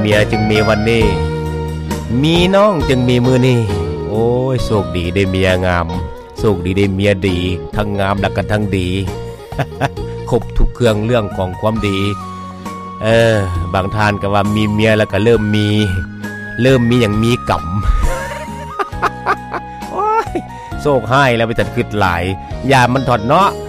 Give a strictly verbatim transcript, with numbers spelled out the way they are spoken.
มียจึงมีวันนี้มีน้องจึงมีมือนี้โอ้ยโชคดีได้เมียงามโชคดีได้เมียดีทั้งงามและก็ทั้งดี ครบทุกเครื่องเรื่องของความดีเออบางท่านก็ว่ามีเมียแล้วก็เริ่มมีเริ่มมีอย่างมีกรรม โอ้ยโชคให้แล้วไปตัดคิดหลายอย่ามันถอดเนาะ